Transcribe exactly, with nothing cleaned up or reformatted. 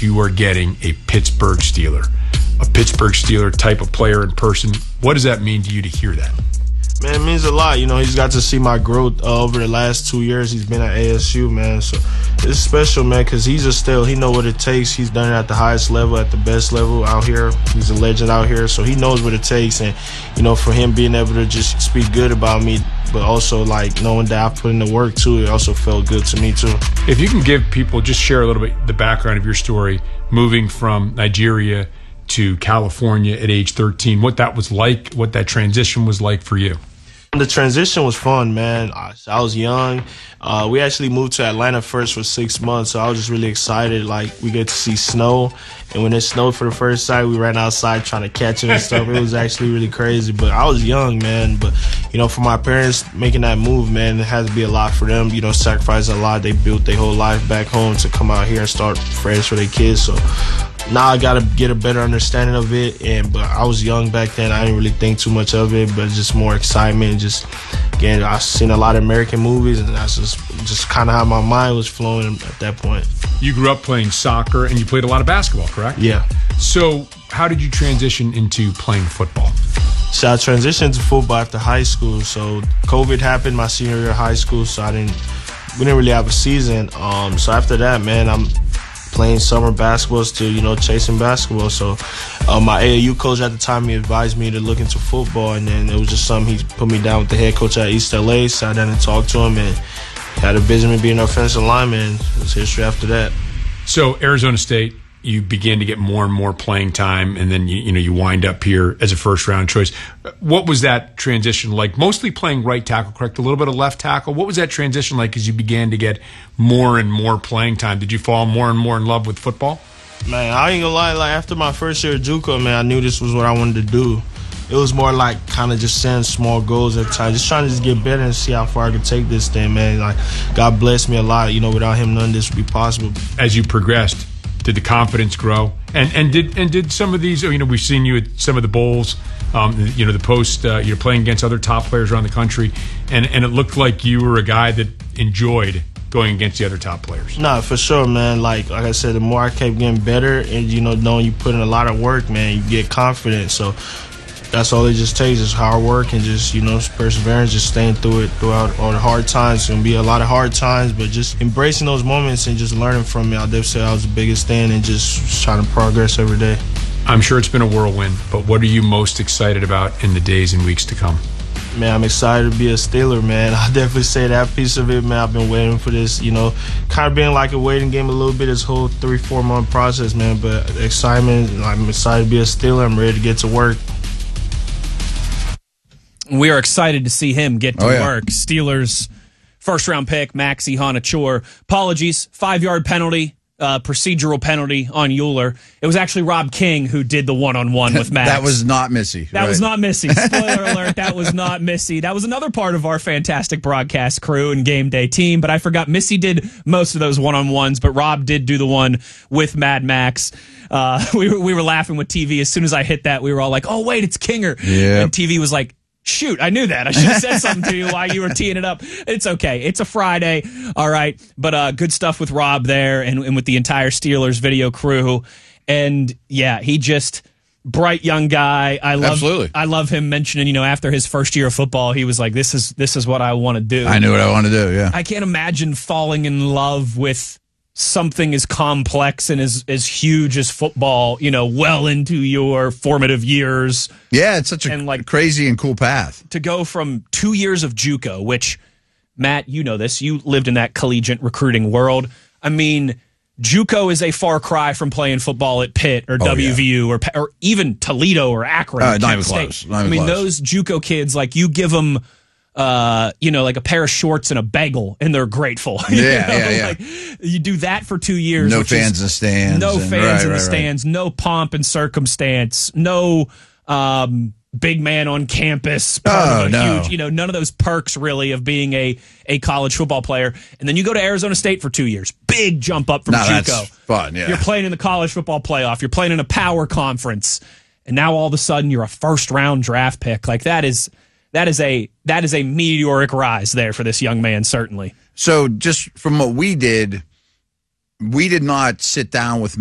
you are getting a Pittsburgh Steeler, a Pittsburgh Steeler type of player in person. What does that mean to you to hear that? Man, it means a lot. You know, he's got to see my growth uh, over the last two years. He's been at A S U, man. So it's special, man, because he's a still. He know what it takes. He's done it at the highest level, at the best level out here. He's a legend out here, so he knows what it takes. And, you know, for him being able to just speak good about me, but also, like, knowing that I put in the work, too, it also felt good to me, too. If you can give people, just share a little bit the background of your story, moving from Nigeria to California at age thirteen, what that was like, what that transition was like for you. The transition was fun, man. I, I was young. Uh, we actually moved to Atlanta first for six months, so I was just really excited. Like, we get to see snow, and when it snowed for the first time, we ran outside trying to catch it and stuff. It was actually really crazy, but I was young, man. But, you know, for my parents making that move, man, it had to be a lot for them. You know, sacrificing a lot. They built their whole life back home to come out here and start fresh for their kids, so now I gotta get a better understanding of it, and but I was young back then. I didn't really think too much of it, but just more excitement. Just again, I've seen a lot of American movies, and that's just just kind of how my mind was flowing at that point. You grew up playing soccer, and you played a lot of basketball, correct? Yeah. So how did you transition into playing football? So I transitioned to football after high school. So COVID happened my senior year of high school, so I didn't. We didn't really have a season. Um. So after that, man, I'm playing summer basketball, still, you know, chasing basketball. So uh, my A A U coach at the time, he advised me to look into football, and then it was just something he put me down with the head coach at East L A, sat down and talked to him, and had a vision of being an offensive lineman. It was history after that. So Arizona State, you begin to get more and more playing time, and then you, you know you wind up here as a first round choice. What was that transition like? Mostly playing right tackle, correct? A little bit of left tackle. What was that transition like as you began to get more and more playing time? Did you fall more and more in love with football? Man, I ain't gonna lie. Like, after my first year at JUCO, man, I knew this was what I wanted to do. It was more like kind of just setting small goals at the time, just trying to just get better and see how far I could take this thing, man. Like, God blessed me a lot. You know, without him, none of this would be possible. As you progressed, did the confidence grow? And and did and did some of these? You know, we've seen you at some of the bowls. Um, you know, the post. Uh, you're playing against other top players around the country, and and it looked like you were a guy that enjoyed going against the other top players. Nah, for sure, man. Like like I said, the more I kept getting better, and you know, knowing you put in a lot of work, man, you get confident. So that's all it just takes is hard work and just, you know, perseverance, just staying through it throughout all the hard times. It's going to be a lot of hard times, but just embracing those moments and just learning from it. I'll definitely say that was the biggest thing, and just trying to progress every day. I'm sure it's been a whirlwind, but what are you most excited about in the days and weeks to come? Man, I'm excited to be a Steeler, man. I'll definitely say that piece of it, man. I've been waiting for this, you know, kind of being like a waiting game a little bit, this whole three, four month process, man. But excitement, I'm excited to be a Steeler. I'm ready to get to work. We are excited to see him get to oh, yeah. work. Steelers first round pick, Maxi Honachor. Apologies, five yard penalty, uh, procedural penalty on Euler. It was actually Rob King who did the one on one with Max. That was not Missy. That right. was not Missy. Spoiler alert, that was not Missy. That was another part of our fantastic broadcast crew and game day team, but I forgot Missy did most of those one on ones, but Rob did do the one with Mad Max. Uh, we, were, we were laughing with T V. As soon as I hit that, we were all like, oh, wait, it's Kinger. Yep. And T V was like, shoot, I knew that. I should have said something to you while you were teeing it up. It's okay. It's a Friday. All right. But uh, good stuff with Rob there and, and with the entire Steelers video crew. And, yeah, he just bright young guy. I love Absolutely. I love him mentioning, you know, after his first year of football, he was like, this is this is what I want to do. I knew what I wanted to do, yeah. I can't imagine falling in love with something as complex and as, as huge as football, you know, well into your formative years. Yeah, it's such a and like, crazy and cool path. To go from two years of JUCO, which, Matt, you know this, you lived in that collegiate recruiting world. I mean, JUCO is a far cry from playing football at Pitt or oh, W V U yeah. or or even Toledo or Akron. Uh, or not even State. close. Not I even mean, close. those JUCO kids, like, you give them, uh, you know, like a pair of shorts and a bagel, and they're grateful. Yeah, you know? yeah, yeah. Like, you do that for two years. No which fans is, in the stands. No and, fans right, in right, the stands. Right. No pomp and circumstance. No um, big man on campus. Part Oh, of a no. huge, you know, none of those perks really of being a, a college football player. And then you go to Arizona State for two years. Big jump up from No, JUCO. that's fun, yeah. You're playing in the college football playoff. You're playing in a power conference. And now all of a sudden you're a first round draft pick. Like that is that is a that is a meteoric rise there for this young man, certainly. So just from what we did, we did not sit down with